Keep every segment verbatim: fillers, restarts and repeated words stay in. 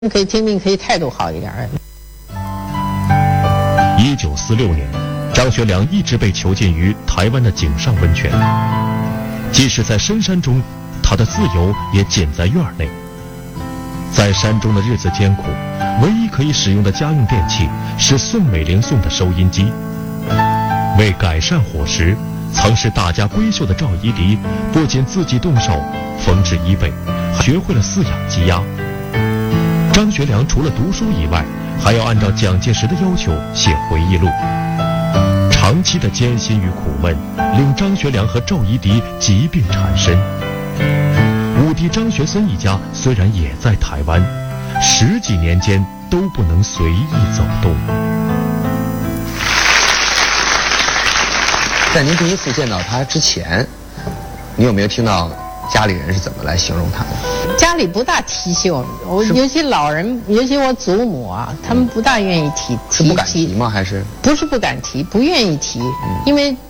可以听命，可以态度好一点。 一九四六年，张学良一直被囚禁于台湾的井上温泉。即使在深山中，他的自由也仅在院内。在山中的日子艰苦，唯一可以使用的家用电器是宋美龄送的收音机。为改善伙食，曾是大家闺秀的赵怡迪不仅自己动手缝制衣被，还学会了饲养鸡鸭。张学良除了读书以外，还要按照蒋介石的要求写回忆录。长期的艰辛与苦闷令张学良和赵怡迪疾病缠身。五弟张学森一家虽然也在台湾，十几年间都不能随意走动。 在您第一次见到他之前，你有没有听到家里人是怎么来形容他的？ 家里不大提秀，我尤其老人，尤其我祖母啊，他们不大愿意提。 是不敢提吗？还是不是不敢提，不愿意提，嗯、因为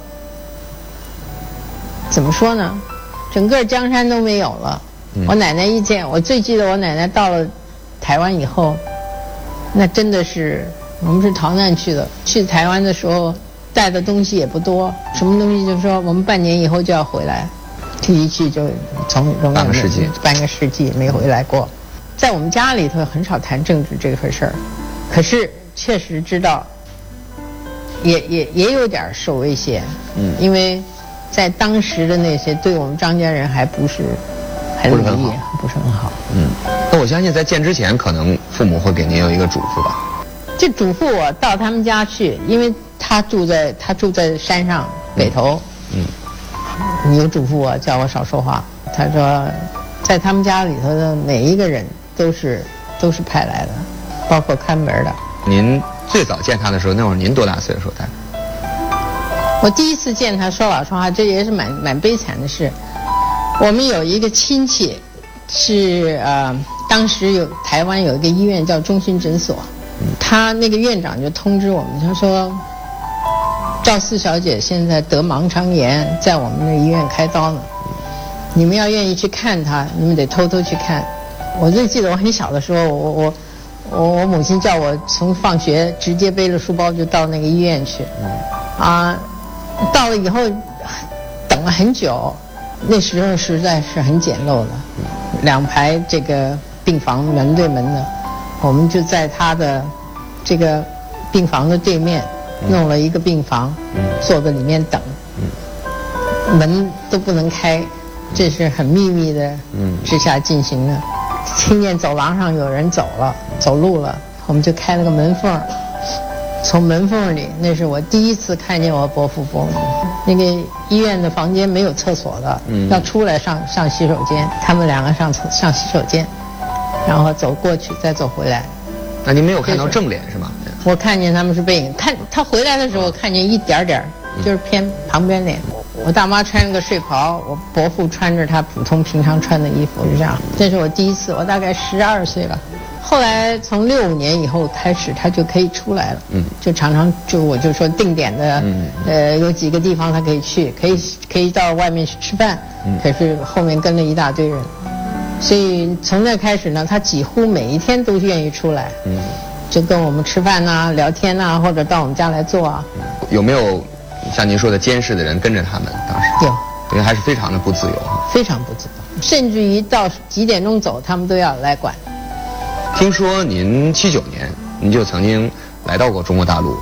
怎么说呢，整个江山都没有了。嗯、我奶奶一见，我最记得我奶奶到了台湾以后，那真的是我们是逃难去的，去台湾的时候带的东西也不多，什么东西就说我们半年以后就要回来。这一去就从半个世纪， 半个世纪没回来过。在我们家里头很少谈政治这个事儿，可是确实知道，也也也有点受威胁。嗯，因为在当时的那些对我们张家人还不是很不是很好， 不是很好。 嗯，那我相信在见之前，可能父母会给您有一个嘱咐吧？ 就嘱咐我到他们家去，因为他住在他住在山上北头。嗯。嗯你有嘱咐我，叫我少说话。他说，在他们家里头的每一个人都是都是派来的，包括看门的。 您最早见他的时候，那会儿您多大岁数？他？ 我第一次见他，说老实话，这也是蛮蛮悲惨的事。我们有一个亲戚，是呃，当时有台湾有一个医院叫中心诊所，他那个院长就通知我们，他说。赵四小姐现在得盲肠炎，在我们的医院开刀呢。你们要愿意去看她，你们得偷偷去看。我最记得我很小的时候，我我我我母亲叫我从放学直接背着书包就到那个医院去。啊，到了以后等了很久，那时候实在是很简陋的，两排这个病房门对门的，我们就在他的这个病房的对面。弄了一个病房，嗯、坐在里面等，嗯、门都不能开，这是很秘密的之下进行的。嗯、听见走廊上有人走了，走路了，我们就开了个门缝，从门缝里，那是我第一次看见我伯父伯母。那个医院的房间没有厕所的，嗯、要出来上上洗手间，他们两个上上洗手间，然后走过去再走回来。 那您没有看到正脸是吗？ 我看见他们是背影，看他回来的时候看见一点点，就是偏旁边脸。我大妈穿个睡袍，我伯父穿着他普通平常穿的衣服，是这样。这是我第一次，我大概十二岁了。后来从六五年以后开始，他就可以出来了，嗯，就常常就我就说定点的，嗯、呃，有几个地方他可以去，可以可以到外面去吃饭，嗯、可是后面跟了一大堆人，所以从那开始呢，他几乎每一天都愿意出来，嗯。就跟我们吃饭呐、啊、聊天呐、啊，或者到我们家来坐啊。 有没有像您说的监视的人跟着他们？当时有， 因为还是非常的不自由， 非常不自由，甚至于到几点钟走，他们都要来管。 听说您七九年您就曾经来到过中国大陆。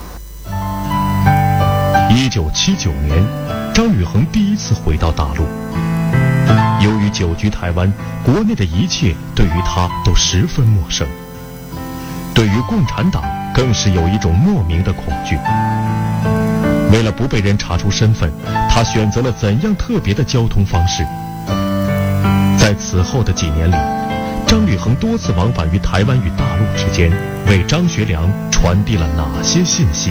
一九七九年，张宇恒第一次回到大陆。由于久居台湾，国内的一切对于他都十分陌生。对于共产党更是有一种莫名的恐惧。为了不被人查出身份，他选择了怎样特别的交通方式？在此后的几年里，张宇恒多次往返于台湾与大陆之间，为张学良传递了哪些信息？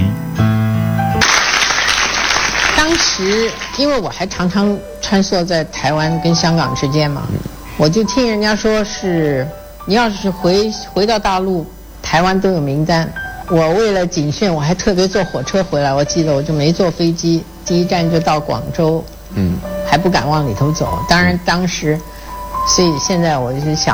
当时因为我还常常穿梭在台湾跟香港之间嘛，我就听人家说是你要是回回到大陆，台湾都有名单。我为了谨慎，我还特别坐火车回来，我记得我就没坐飞机，第一站就到广州，嗯，还不敢往里头走。当然当时，所以现在我就想，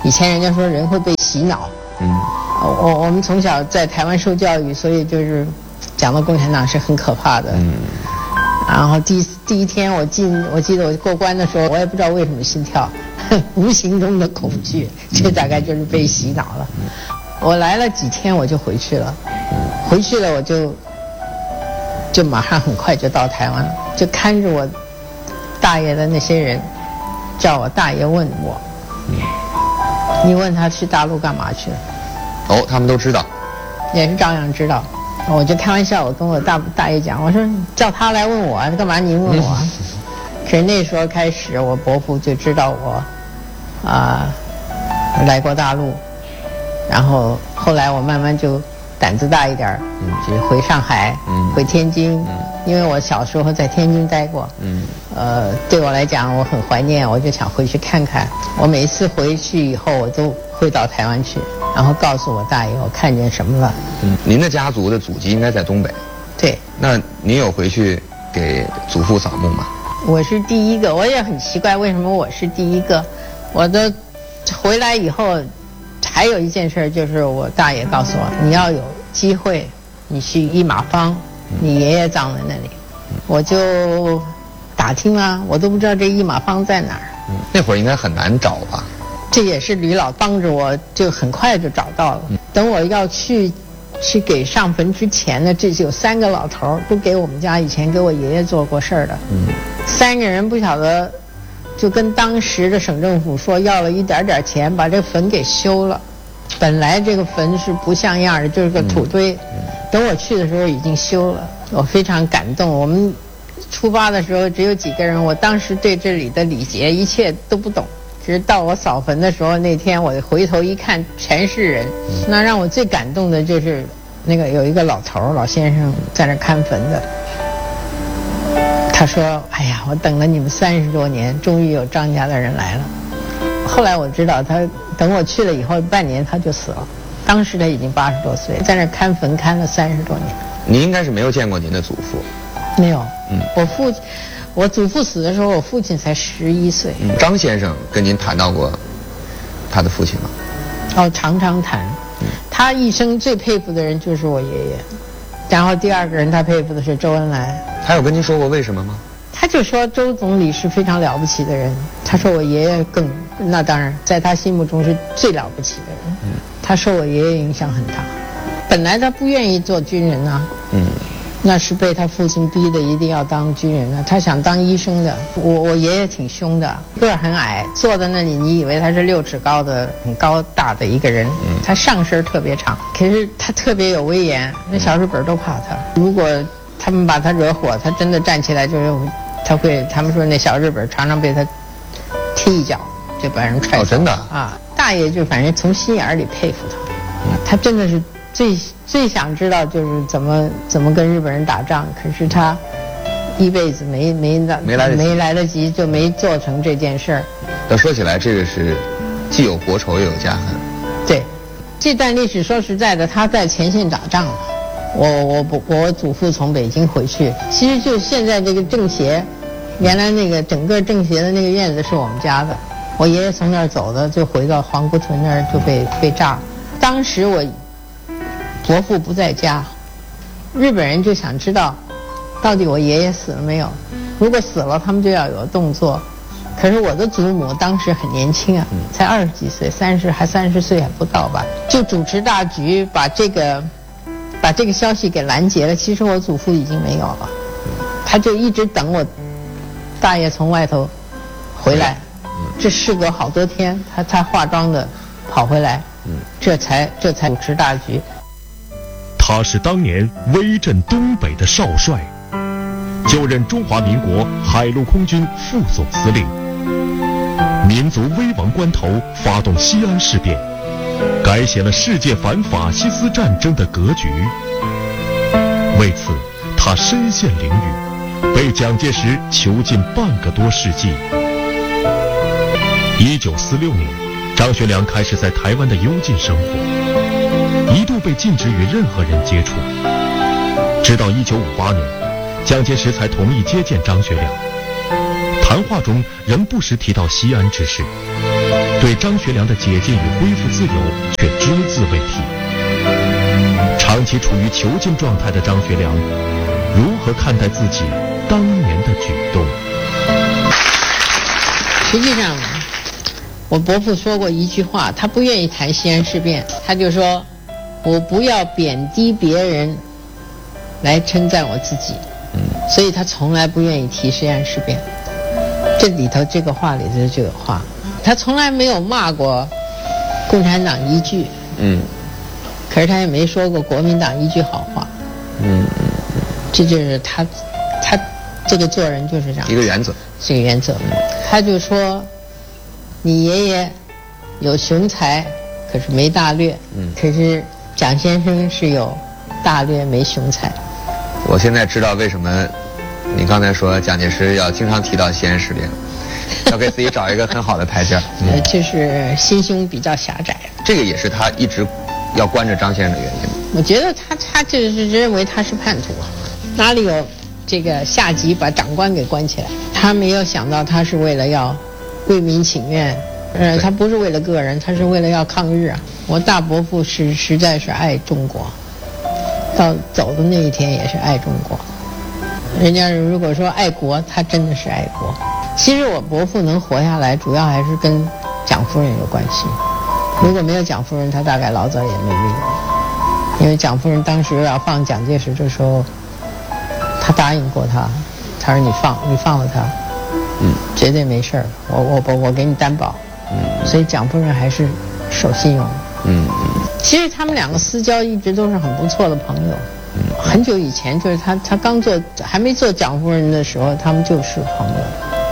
以前人家说人会被洗脑，嗯，我我们从小在台湾受教育，所以就是讲到共产党是很可怕的。嗯，然后第第一天我进，我记得我过关的时候，我也不知道为什么心跳，无形中的恐惧，这大概就是被洗脑了。我来了几天我就回去了，回去了我就就马上很快就到台湾了，就看着我大爷的那些人，叫我大爷问我，你问他去大陆干嘛去了？ 哦，他们都知道， 也是照样知道。我就开玩笑，我跟我大大爷讲，我说叫他来问我，干嘛您问我？可是那时候开始，我伯父就知道我啊、呃、来过大陆，然后后来我慢慢就胆子大一点，嗯，就是回上海，嗯，回天津，嗯，因为我小时候在天津待过，嗯，呃，对我来讲我很怀念，我就想回去看看。我每一次回去以后，我都会到台湾去，然后告诉我大爷我看见什么了。 嗯，您的家族的祖籍应该在东北。 对。那您有回去给祖父扫墓吗？ 我是第一个，我也很奇怪为什么我是第一个。我的回来以后，还有一件事就是我大爷告诉我，你要有机会，你去一马坊，你爷爷葬在那里。我就打听啊，我都不知道这一马坊在哪儿。 嗯，那会儿应该很难找吧？ 这也是吕老帮着我，就很快就找到了。等我要去去给上坟之前呢，这就有三个老头都给我们家以前给我爷爷做过事儿的。嗯，三个人不晓得，就跟当时的省政府说要了一点点钱，把这坟给修了。本来这个坟是不像样的，就是个土堆。嗯，等我去的时候已经修了，我非常感动。我们出发的时候只有几个人，我当时对这里的礼节一切都不懂。只是到我扫坟的时候，那天我回头一看，全是人。那让我最感动的就是那个有一个老头老先生在那看坟的。他说：“哎呀，我等了你们三十多年，终于有张家的人来了。”后来我知道他等我去了以后半年他就死了，当时他已经八十多岁，在那看坟看了三十多年。 你应该是没有见过您的祖父。 没有。嗯，我父亲。我祖父死的时候，我父亲才十一岁。 嗯，张先生跟您谈到过他的父亲吗？ 哦，常常谈。嗯，他一生最佩服的人就是我爷爷，然后第二个人他佩服的是周恩来。 他有跟您说过为什么吗？ 他就说周总理是非常了不起的人，他说我爷爷更，那当然在他心目中是最了不起的人。嗯，他受我爷爷影响很大。本来他不愿意做军人啊。嗯。那是被他父亲逼的，一定要当军人的。他想当医生的。我我爷爷挺凶的，个儿很矮，坐在那里，你以为他是六尺高的很高大的一个人。嗯，他上身特别长，可是他特别有威严，那小日本都怕他。如果他们把他惹火，他真的站起来就是他会，他们说那小日本常常被他踢一脚就把人踹走。 哦，真的啊！大爷就反正从心眼里佩服他，嗯，他真的是。最最想知道就是怎么怎么跟日本人打仗，可是他一辈子没没来没来没来得及，就没做成这件事儿。 要说起来，这个是既有国仇又有家恨。 对，这段历史说实在的，他在前线打仗了。我我我我祖父从北京回去，其实就现在这个政协，原来那个整个政协的那个院子是我们家的，我爷爷从那儿走的，就回到黄姑屯那儿就被被炸了。当时我。伯父不在家，日本人就想知道，到底我爷爷死了没有？如果死了，他们就要有动作。可是我的祖母当时很年轻啊，才二十几岁，三十还三十岁还不到吧，就主持大局，把这个把这个消息给拦截了。其实我祖父已经没有了，他就一直等我大爷从外头回来。这事隔好多天，他才化妆的跑回来，这才这才主持大局。 他是当年威震东北的少帅，就任中华民国海陆空军副总司令。民族危亡关头发动西安事变，改写了世界反法西斯战争的格局。为此，他身陷囹圄，被蒋介石囚禁半个多世纪。一九四六年，张学良开始在台湾的幽禁生活，一度被禁止与任何人接触。直到一九五八年，蒋介石才同意接见张学良。谈话中仍不时提到西安之事。 对张学良的解禁与恢复自由却只字未提。长期处于囚禁状态的张学良，如何看待自己当年的举动？ 实际上，我伯父说过一句话，他不愿意谈西安事变，他就说：“我不要贬低别人，来称赞我自己。”嗯，所以他从来不愿意提西安事变。这里头这个话里头就有话，他从来没有骂过共产党一句。嗯。可是他也没说过国民党一句好话。嗯，这就是他，他这个做人就是这样。 一个原则。 是个原则。他就说，你爷爷有雄才，可是没大略。嗯。可是蒋先生是有大略没雄才。 我现在知道为什么你刚才说蒋介石要经常提到西安事变，要给自己找一个很好的台阶。 嗯、呃，就是心胸比较狭窄。 这个也是他一直要关着张先生的原因。 我觉得他他就是认为他是叛徒，哪里有这个下级把长官给关起来？他没有想到他是为了要为民请愿，呃，他不是为了个人，他是为了要抗日啊。我大伯父是实在是爱中国，到走的那一天也是爱中国。人家如果说爱国，他真的是爱国。其实我伯父能活下来，主要还是跟蒋夫人有关系。如果没有蒋夫人，他大概老早也没命了。因为蒋夫人当时要放蒋介石的时候，他答应过他，他说你放你放了他，嗯，绝对没事儿，我我我我给你担保，嗯，所以蒋夫人还是守信用，嗯嗯。其实他们两个私交一直都是很不错的朋友，嗯，很久以前就是他他刚做还没做蒋夫人的时候，他们就是朋友。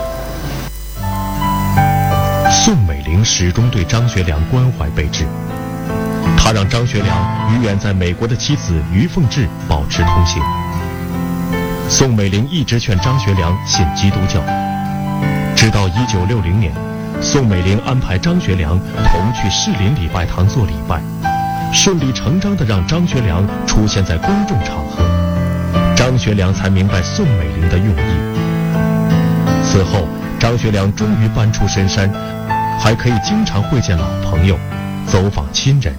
宋美龄始终对张学良关怀备至，他让张学良与远在美国的妻子于凤至保持通信。宋美龄一直劝张学良信基督教，直到一九六零年，宋美龄安排张学良同去士林礼拜堂做礼拜，顺理成章地让张学良出现在公众场合，张学良才明白宋美龄的用意。此后，张学良终于搬出深山，还可以经常会见老朋友，走访亲人。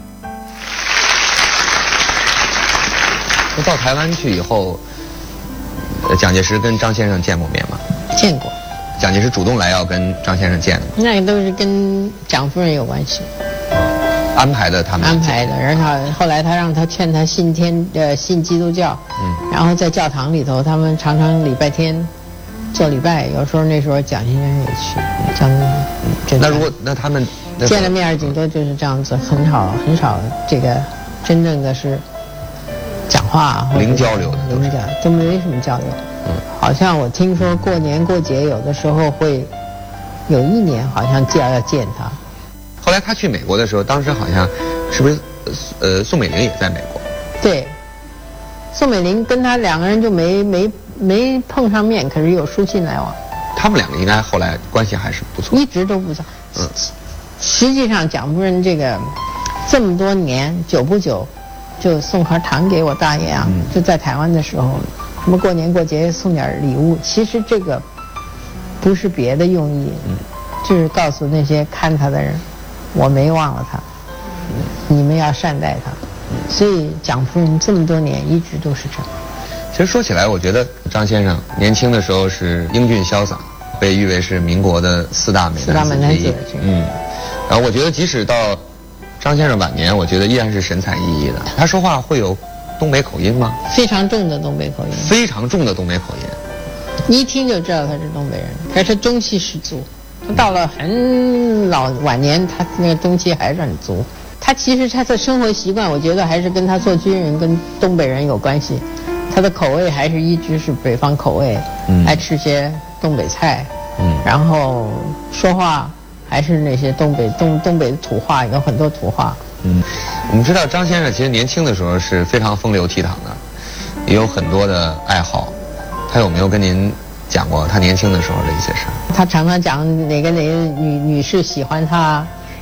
到台湾去以后，蒋介石跟张先生见过面吗？ 见过。 蒋介石主动来要跟张先生见的。 那个都是跟蒋夫人有关系。 安排的他们。 安排的，然后后来他让他劝他信天呃信基督教，嗯，然后在教堂里头，他们常常礼拜天做礼拜，有时候那时候蒋先生也去。蒋嗯， 那如果那他们见了面，顶多就是这样子，很少很少这个真正的是讲话零交流的， 零交都没什么交流。嗯，好像我听说过年过节有的时候会，有一年好像就要见他。 后来他去美国的时候，当时好像是不是呃宋美龄也在美国？ 对，宋美龄跟他两个人就没没没碰上面，可是有书信来往。 他们两个应该后来关系还是不错， 一直都不错。嗯，实际上蒋夫人这个这么多年，久不久就送盒糖给我大爷啊，嗯、就在台湾的时候，什么过年过节送点礼物，其实这个不是别的用意，嗯、就是告诉那些看他的人，我没忘了他，嗯、你们要善待他。嗯、所以蒋夫人这么多年一直都是这样。 其实说起来，我觉得张先生年轻的时候是英俊潇洒，被誉为是民国的四大美男子之一。嗯，然后我觉得即使到张先生晚年，我觉得依然是神采奕奕的。他说话会有东北口音吗？ 非常重的东北口音。 非常重的东北口音， 你一听就知道他是东北人，可是他中气十足。他到了很老晚年，他那个中气还是很足。他其实他的生活习惯，我觉得还是跟他做军人跟东北人有关系。他的口味还是一直是北方口味，嗯、爱吃些东北菜，嗯、然后说话还是那些东北东东北的土话，有很多土话。 嗯，我们知道张先生其实年轻的时候是非常风流倜傥的，也有很多的爱好。他有没有跟您讲过他年轻的时候的一些事？ 他常常讲哪个哪个女女士喜欢他，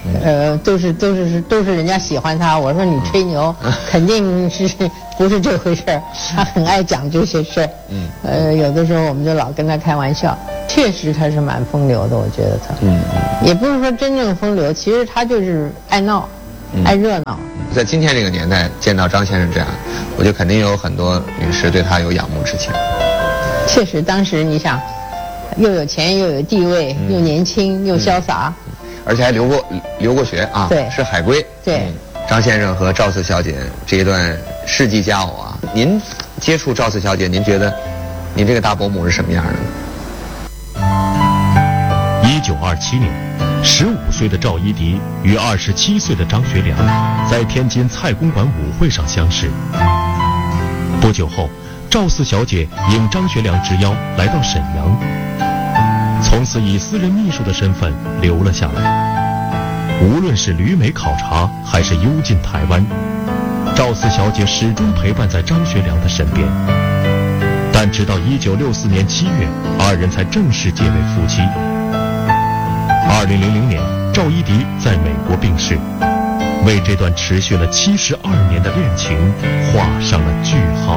呃，都是都是都是人家喜欢他。我说你吹牛，嗯、肯定是不是这回事儿。他很爱讲这些事儿。嗯，呃，有的时候我们就老跟他开玩笑。确实他是蛮风流的，我觉得他。嗯嗯。也不是说真正风流，其实他就是爱闹，嗯、爱热闹。 在今天这个年代见到张先生这样，我觉得肯定有很多女士对他有仰慕之情。 确实，当时你想，又有钱又有地位，嗯、又年轻又潇洒。嗯而且还留过留过学啊， 对， 是海归。 对、嗯， 张先生和赵四小姐这一段世纪佳偶啊，您接触赵四小姐，您觉得您这个大伯母是什么样的呢？一九二七年，十五岁的赵一荻与二十七岁的张学良在天津蔡公馆舞会上相识。不久后，赵四小姐应张学良之邀来到沈阳。从此以私人秘书的身份留了下来。无论是旅美考察还是幽禁台湾，赵四小姐始终陪伴在张学良的身边。但直到一九六四年七月，二人才正式结为夫妻。二零零零年，赵一荻在美国病逝，为这段持续了七十二年的恋情画上了句号。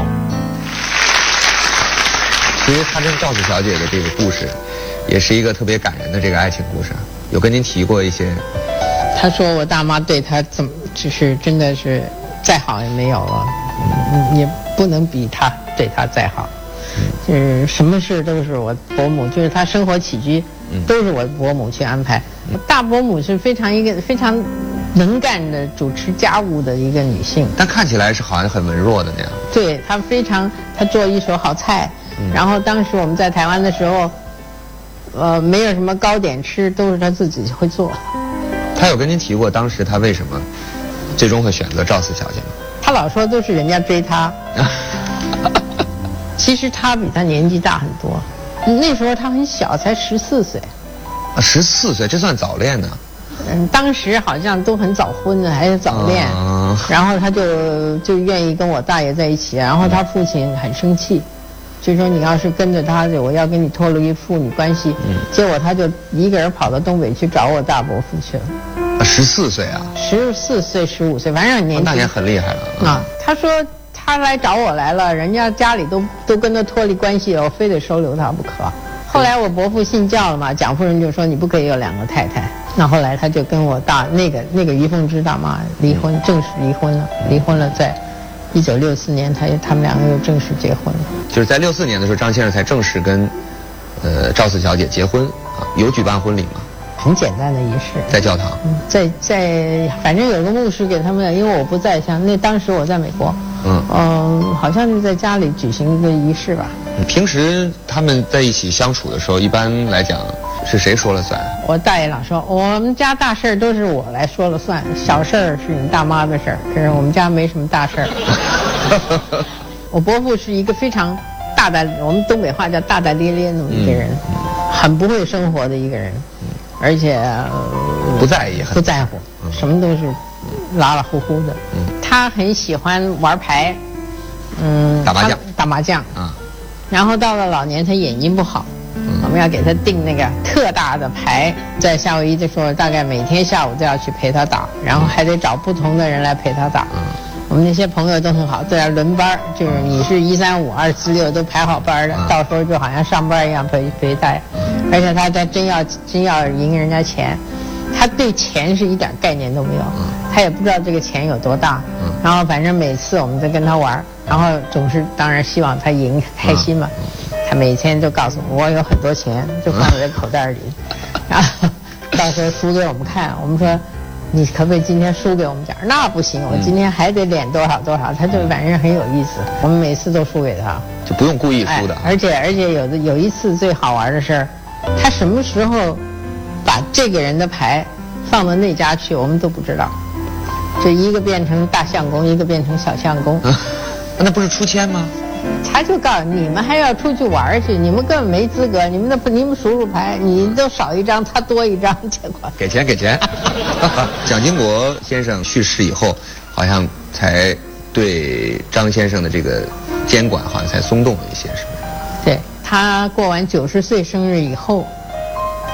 其实他跟赵四小姐的这个故事也是一个特别感人的这个爱情故事，有跟您提过一些。 他说我大妈对他怎么，就是真的是再好也没有了，嗯、也不能比他对他再好。就是什么事都是我伯母，就是他生活起居都是我伯母去安排。嗯、大伯母是非常一个非常能干的主持家务的一个女性， 但看起来是好像很文弱的那样。 对，她非常，她做一手好菜。嗯、然后当时我们在台湾的时候。呃，没有什么糕点吃，都是他自己会做。 他有跟您提过当时他为什么最终会选择赵四小姐吗？ 他老说都是人家追他。其实他比他年纪大很多，那时候他很小，才十四岁。 啊，十四岁，这算早恋呢？ 嗯，当时好像都很早婚的，还是早恋。啊、然后他就就愿意跟我大爷在一起，然后他父亲很生气。就说你要是跟着他，我要跟你脱离父女关系。嗯，结果他就一个人跑到东北去找我大伯父去了。 啊，十四岁啊！ 十四岁、十五岁，反正很年轻。 那也很厉害了。 嗯、啊，他说他来找我来了，人家家里都都跟他脱离关系了，我非得收留他不可。后来我伯父信教了嘛，蒋夫人就说你不可以有两个太太。那后来他就跟我大那个那个于凤芝大妈离婚，嗯、正式离婚了，离婚了在。一九六四年，他他们两个又正式结婚了。 就是在六四年的时候，张先生才正式跟，呃，赵四小姐结婚啊，有举办婚礼吗？ 很简单的仪式， 在教堂。 嗯，在在，反正有个牧师给他们，因为我不在，像那当时我在美国，嗯嗯、呃，好像是在家里举行一个仪式吧。 平时他们在一起相处的时候，一般来讲是谁说了算？ 我大爷老说，我们家大事都是我来说了算，小事儿是你大妈的事儿。可是我们家没什么大事儿。我伯父是一个非常大大，我们东北话叫大大咧咧那么一个人，嗯、很不会生活的一个人，嗯、而且、呃、 不在意， 不在乎，嗯、什么都是拉拉呼呼的。嗯、他很喜欢玩牌，嗯， 打麻将， 打麻将啊。然后到了老年，他眼睛不好。嗯、我们要给他订那个特大的牌，在夏威夷的时候，大概每天下午都要去陪他打，然后还得找不同的人来陪他打。嗯、我们那些朋友都很好，在那轮班，就是你是一三五、二四六都排好班的，嗯、到时候就好像上班一样陪陪他。嗯、而且他他真要真要赢人家钱，他对钱是一点概念都没有，嗯、他也不知道这个钱有多大。嗯、然后反正每次我们在跟他玩，然后总是当然希望他赢，开心嘛。嗯他每天都告诉我，我有很多钱，就放在口袋里，然后到时候输给我们看，我们说，你可不可以今天输给我们点儿？那不行，我今天还得敛多少多少。他就反正很有意思，我们每次都输给他， 就不用故意输的。 哎、而且而且有的有一次最好玩的事儿，他什么时候把这个人的牌放到那家去，我们都不知道。这一个变成大相公，一个变成小相公， 啊、那不是出千吗？ 他就告诉你们还要出去玩去，你们根本没资格，你们的你们数数牌，你都少一张，他多一张，结果给钱给钱。蒋经国先生去世以后，好像才对张先生的这个监管好像才松动了一些，是不是？ 对，他过完九十岁生日以后，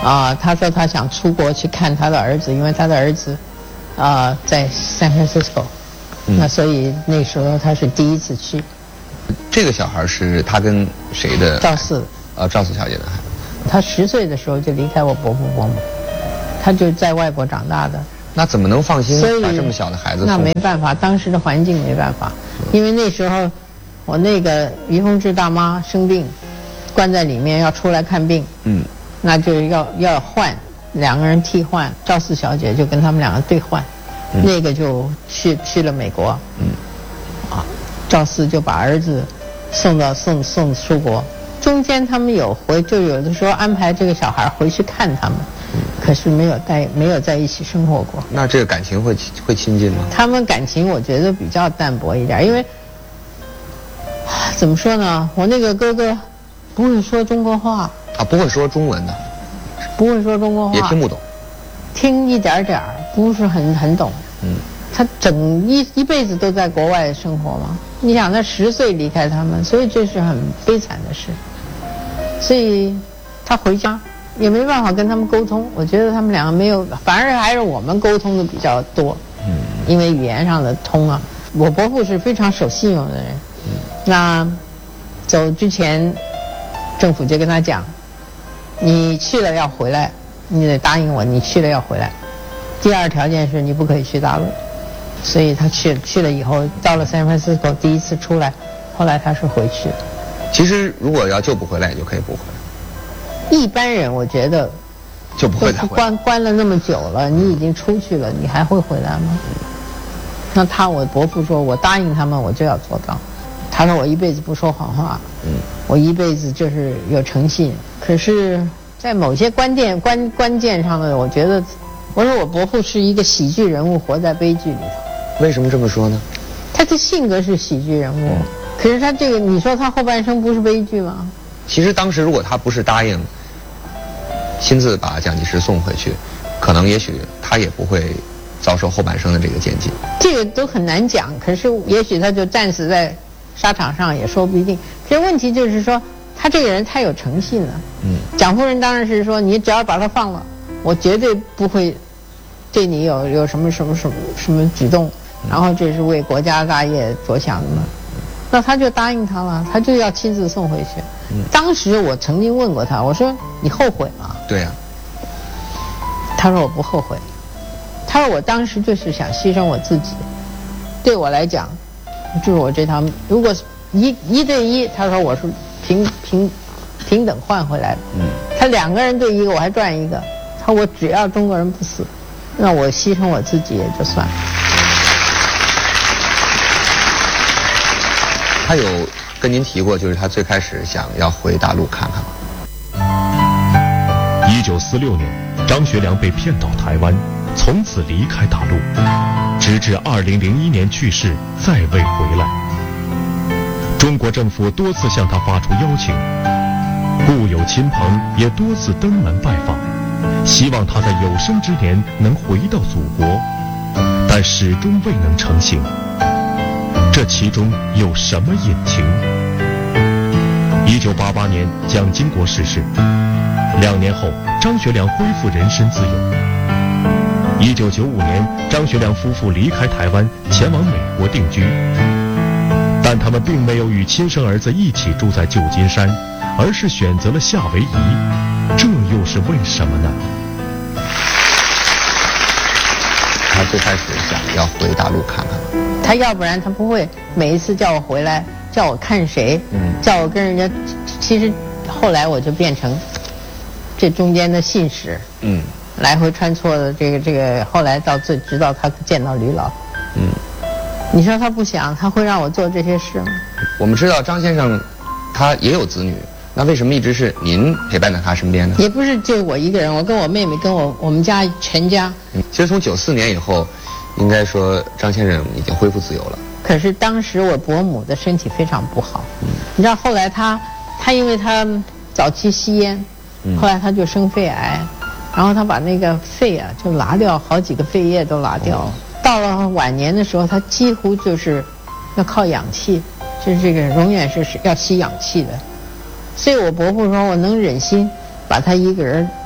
啊，他说他想出国去看他的儿子，因为他的儿子啊在 San Francisco，嗯，那所以那时候他是第一次去。 这个小孩是他跟谁的？ 赵四。 呃，赵四小姐的孩子。 他十岁的时候就离开我伯父伯母，他就在外国长大的。 那怎么能放心把这么小的孩子？ 那没办法，当时的环境没办法，因为那时候我那个于凤至大妈生病，关在里面要出来看病，嗯，那就要要换两个人替换，赵四小姐就跟他们两个对换，嗯，那个就去去了美国，嗯，啊，赵四就把儿子送到送送出国，中间他们有回就有的时候安排这个小孩回去看他们。可是没有在没有在一起生活过。 那这个感情会会亲近吗？ 他们感情我觉得比较淡薄一点，因为怎么说呢，我那个哥哥不会说中国话啊，不会说中文的， 不会说中国话， 也听不懂， 听一点点不是很很懂。嗯，他整一一辈子都在国外生活嘛，你想他十岁离开他们，所以这是很悲惨的事。所以他回家也没办法跟他们沟通，我觉得他们两个没有，反而还是我们沟通的比较多，嗯，因为语言上的通啊。我伯父是非常守信用的人，嗯，那走之前，政府就跟他讲，你去了要回来，你得答应我，你去了要回来。第二条件是你不可以去大陆，所以他去去了以后，到了 San Francisco 第一次出来，后来他是回去的。 其实如果要救不回来，也就可以不回来。 一般人我觉得就不会再回来。 关关了那么久了，你已经出去了，你还会回来吗？那他我伯父说，我答应他们，我就要做到。他说我一辈子不说谎话，嗯，我一辈子就是有诚信。可是，在某些关键关关键上的，我觉得，我说我伯父是一个喜剧人物，活在悲剧里头。 为什么这么说呢？ 他的性格是喜剧人物，嗯，可是他这个，你说他后半生不是悲剧吗？ 其实当时如果他不是答应亲自把蒋介石送回去，可能也许他也不会遭受后半生的这个监禁。 这个都很难讲，可是也许他就战死在沙场上也说不一定。可是问题就是说，他这个人太有诚信了。嗯，蒋夫人当然是说，你只要把他放了，我绝对不会对你有有什么什么什么什么举动，然后这是为国家大业着想的嘛。那他就答应他了，他就要亲自送回去。嗯，当时我曾经问过他，我说你后悔吗？ 对呀， 啊。他说我不后悔。他说我当时就是想牺牲我自己，对我来讲，就是我这条，如果一一对一，他说我是平平平等换回来的。嗯，他两个人对一个，我还赚一个。他说我只要中国人不死，那我牺牲我自己也就算了。 他有跟您提过，就是他最开始想要回大陆看看吗？ 一九四六年，张学良被骗到台湾，从此离开大陆，直至二零零一年去世，再未回来。中国政府多次向他发出邀请，故友亲朋也多次登门拜访，希望他在有生之年能回到祖国，但始终未能成行。这其中有什么隐情？一九八八年，蒋经国逝世，两年后，张学良恢复人身自由。一九九五年，张学良夫妇离开台湾，前往美国定居，但他们并没有与亲生儿子一起住在旧金山，而是选择了夏威夷，这又是为什么呢？ 他最开始想要回大陆看看， 他要不然他不会每一次叫我回来，叫我看谁，嗯，叫我跟人家。其实后来我就变成这中间的信使，嗯，来回穿梭的这个这个。后来到最直到他见到吕老，嗯，你说他不想，他会让我做这些事吗？ 我们知道张先生他也有子女，那为什么一直是您陪伴在他身边呢？ 也不是就我一个人，我跟我妹妹，跟我我们家全家。 嗯，其实从九四年以后，应该说张先生已经恢复自由了。 可是当时我伯母的身体非常不好，嗯，你知道后来他他因为他早期吸烟，嗯，后来他就生肺癌，然后他把那个肺啊就拿掉，好几个肺叶都拿掉。哦，到了晚年的时候，他几乎就是要靠氧气，就是这个永远是是要吸氧气的。所以我伯父说，我能忍心把他一个人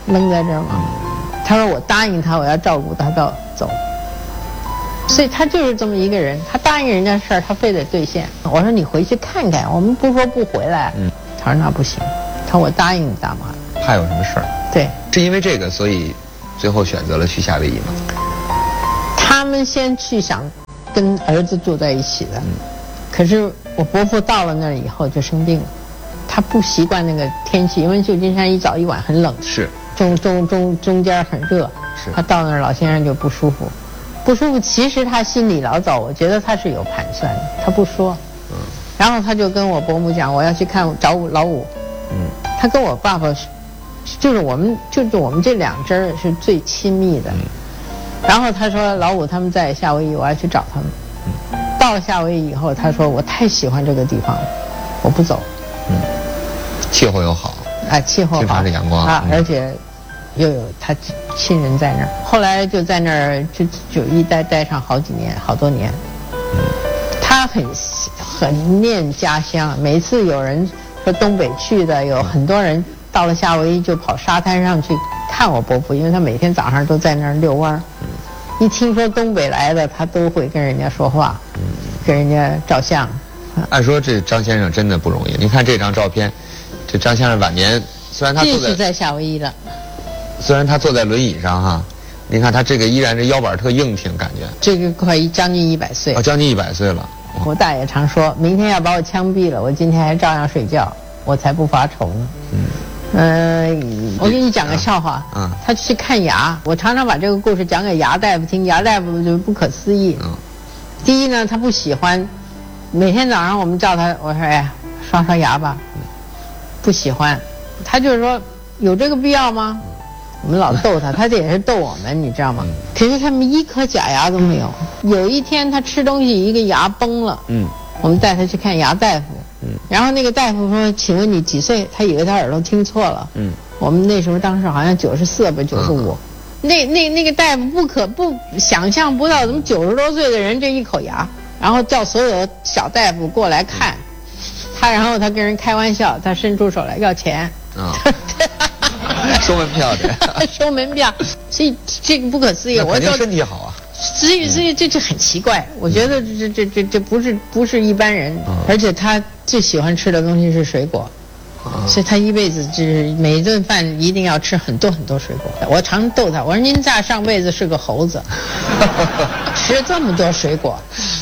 扔在这儿吗？他说我答应他，我要照顾他到走。所以他就是这么一个人，他答应人家事儿，他非得兑现。我说你回去看看，我们不说不回来。嗯，他说那不行，他说我答应你大妈。 怕有什么事儿？ 对， 是因为这个，所以最后选择了去夏威夷吗？ 他们先去想跟儿子住在一起的，嗯、可是我伯父到了那儿以后就生病了，他不习惯那个天气，因为旧金山一早一晚很冷， 是中中中中间很热， 是他到那儿老先生就不舒服。不舒服，其实他心里老早，我觉得他是有盘算的，他不说。嗯。然后他就跟我伯母讲，我要去看找老五。嗯。他跟我爸爸是，就是我们就是我们这两支儿是最亲密的。嗯。然后他说老五他们在夏威夷，我要去找他们。嗯。到了夏威夷以后，他说我太喜欢这个地方了，我不走。 嗯。气候又好。 啊，气候好。 经常是阳光啊，而且。又有他亲人在那儿，后来就在那儿就就一待待上好几年，好多年。他很很念家乡，每次有人说东北去的，有很多人到了夏威夷就跑沙滩上去看我伯父，因为他每天早上都在那儿遛弯儿。一听说东北来的，他都会跟人家说话，跟人家照相。 按说这张先生真的不容易，您看这张照片，这张先生晚年虽然他坐在这是在夏威夷的。 虽然他坐在轮椅上哈，您看他这个依然是腰板特硬挺，感觉这个快一将近一百岁哦，将近一百岁了。 我大爷常说，明天要把我枪毙了，我今天还照样睡觉，我才不发愁呢。嗯，呃，我给你讲个笑话。嗯，他去看牙，我常常把这个故事讲给牙大夫听，牙大夫就不可思议。嗯，第一呢，他不喜欢，每天早上我们叫他，我说哎，刷刷牙吧，不喜欢，他就是说有这个必要吗？我们老逗他，他这也是逗我们，你知道吗？嗯、可是他们一颗假牙都没有。有一天他吃东西，一个牙崩了。嗯，我们带他去看牙大夫。嗯，然后那个大夫说：“请问你几岁？”他以为他耳朵听错了。嗯，我们那时候当时好像九十四吧，九十五。那那那个大夫不可不想象不到，怎么九十多岁的人这一口牙，然后叫所有小大夫过来看。他然后他跟人开玩笑，他伸出手来要钱。啊。 收门票的， 收门票，所以这个不可思议。 我肯定身体好啊。 所以，所以这就很奇怪。我觉得这这这这不是不是一般人，而且他最喜欢吃的东西是水果，所以他一辈子就是每一顿饭一定要吃很多很多水果。我常逗他，我说您咋上辈子是个猴子，吃这么多水果。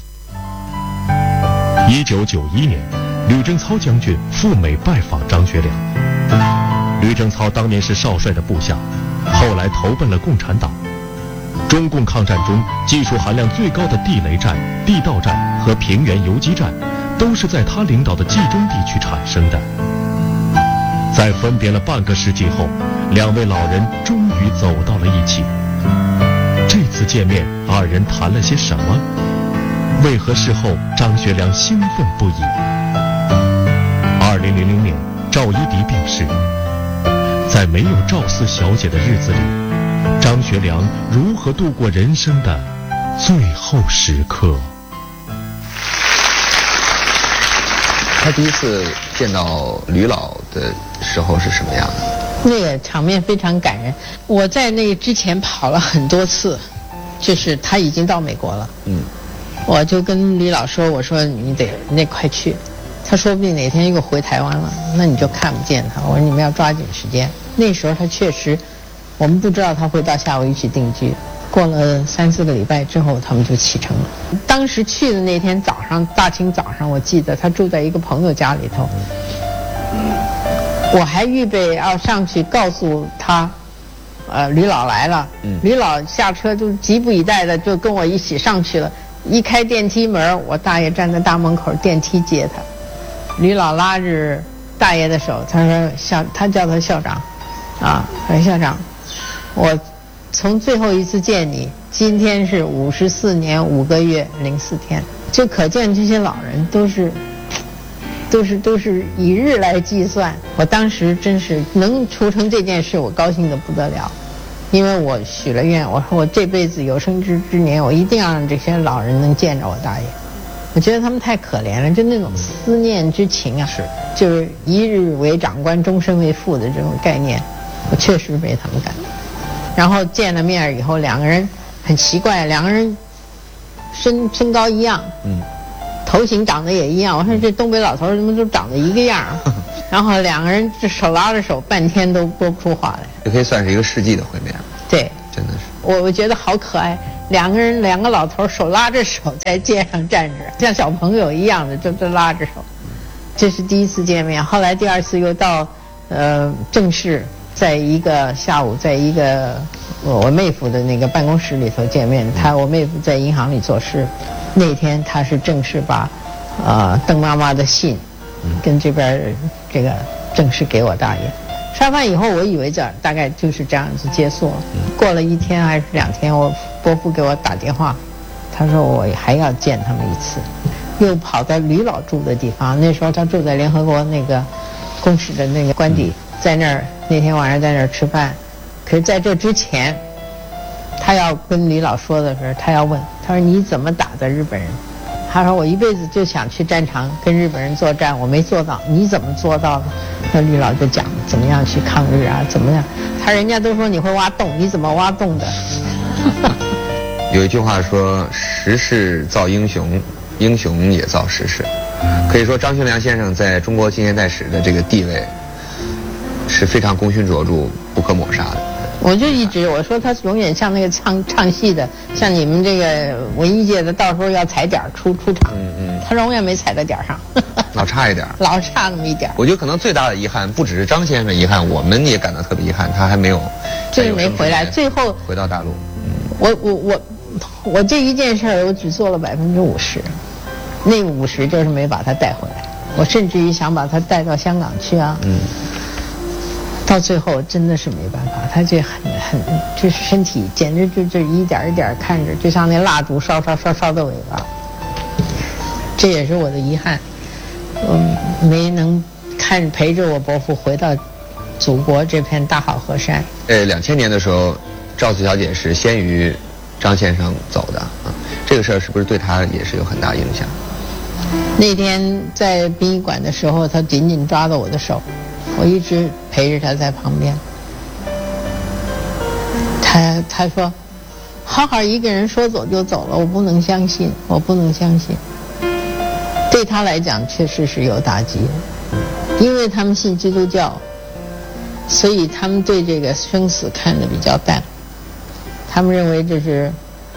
一九九一年，吕正操将军赴美拜访张学良。吕正操当年是少帅的部下，后来投奔了共产党。中共抗战中技术含量最高的地雷战、地道战和平原游击战，都是在他领导的冀中地区产生的。在分别了半个世纪后，两位老人终于走到了一起。这次见面，二人谈了些什么？为何事后张学良兴奋不已？二零零零年，赵一荻病逝。在没有赵四小姐的日子里，张学良如何度过人生的最后时刻？ 他第一次见到吕老的时候是什么样的？ 那个场面非常感人。我在那之前跑了很多次，就是他已经到美国了。嗯，我就跟吕老说：“我说你得你得快去。”他说不定哪天又回台湾了，那你就看不见他。我说你们要抓紧时间。那时候他确实，我们不知道他会到夏威夷去定居。过了三四个礼拜之后，他们就启程了。当时去的那天早上，大清早上，我记得他住在一个朋友家里头。我还预备要上去告诉他，呃，吕老来了。吕老下车就急不以待的就跟我一起上去了。一开电梯门，我大爷站在大门口，电梯接他。吕老拉着大爷的手，他说校，他叫他校长，啊，说校长，我从最后一次见你，今天是五十四年五个月零四天，就可见这些老人都是，都是都是以日来计算。我当时真是能促成这件事，我高兴得不得了，因为我许了愿，我说我这辈子有生之之年，我一定要让这些老人能见着我大爷。我觉得他们太可怜了，就那种思念之情啊，是，就是一日为长官，终身为父的这种概念， 我确实被他们感动。然后见了面以后，两个人很奇怪，两个人身身高一样，嗯，头型长得也一样。我说这东北老头怎么都长得一个样？然后两个人这手拉着手，半天都说不出话来。 这可以算是一个世纪的会面。 对， 真的是。 我我觉得好可爱，两个人两个老头手拉着手在街上站着，像小朋友一样的就就拉着手。这是第一次见面，后来第二次又到呃正式在一个下午，在一个我妹夫的那个办公室里头见面。他我妹夫在银行里做事，那天他是正式把呃邓妈妈的信跟这边这个正式给我大爷。吃饭以后，我以为这大概就是这样子结束了。过了一天还是两天，我伯父给我打电话，他说我还要见他们一次，又跑到吕老住的地方。那时候他住在联合国那个公使的那个官邸，在那儿那天晚上在那儿吃饭。可是在这之前，他要跟吕老说的时候，他要问，他说你怎么打的日本人？他说我一辈子就想去战场跟日本人作战，我没做到，你怎么做到的？那吕老就讲怎么样去抗日啊，怎么样？他人家都说你会挖洞，你怎么挖洞的？ 有一句话说，时势造英雄，英雄也造时势。可以说张学良先生在中国近现代史的这个地位是非常功勋卓著、不可抹杀的。 我就一直我说他永远像那个唱唱戏的，像你们这个文艺界的，到时候要踩点出出场，嗯嗯，他永远没踩到点上， 老差一点， 老差那么一点。 我觉得可能最大的遗憾不只是张先生遗憾，我们也感到特别遗憾，他还没有， 就是没回来，最后回到大陆。 嗯，我我我我这一件事儿，我只做了百分之五十，那五十就是没把他带回来。我甚至于想把他带到香港去啊，嗯。到最后真的是没办法，他这很很就是身体简直就就一点一点看着，就像那蜡烛烧烧烧烧的尾巴。这也是我的遗憾，嗯，没能看陪着我伯父回到祖国这片大好河山。 呃，两千年的时候，赵四小姐是先于张先生走的啊，这个事儿是不是对他也是有很大影响？ 那天在殡仪馆的时候，他紧紧抓着我的手。我一直陪着他在旁边，他他说，好好一个人说走就走了，我不能相信，我不能相信。对他来讲确实是有打击，因为他们信基督教，所以他们对这个生死看得比较淡，他们认为这是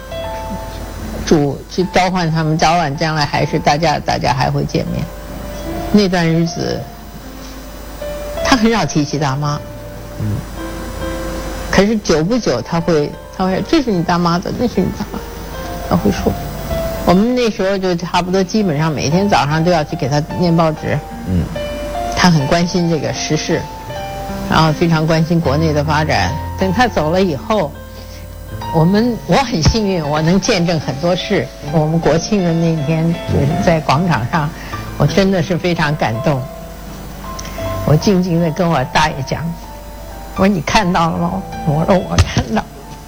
主去召唤他们，早晚将来还是大家大家还会见面。那段日子他很少提起大妈，嗯，可是久不久他会他会说这是你大妈的，那是你大妈，他会说。我们那时候就差不多基本上每天早上都要去给他念报纸，嗯，他很关心这个时事，然后非常关心国内的发展。等他走了以后，我们我很幸运，我能见证很多事。我们国庆的那天就是在广场上，我真的是非常感动。我静静地跟我大爷讲，我说你看到了吗？我说我看到。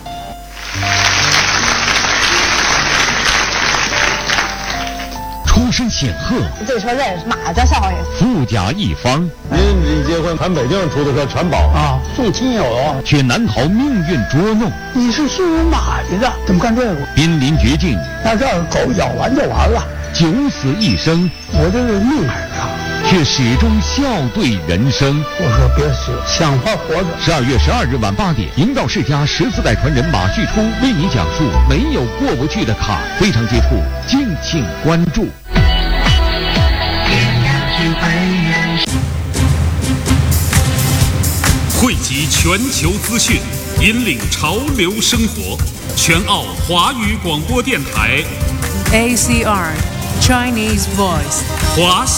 出身显赫， 这说认识马家少爷， 富甲一方。 您一结婚，咱北京出的车全包啊，送亲友啊， 却难逃命运捉弄。 你是属马的，怎么干这个？ 濒临绝境， 那让狗咬完就完了。 九死一生， 我这是命儿啊， 却始终笑对人生。 我说别死，想法活着。 十二月十二日晚八点，营造世家十四代传人马旭初为你讲述没有过不去的坎，非常接触，敬请关注。 汇集全球资讯，引领潮流生活。全澳华语广播电台 A C R Chinese Voice 华夏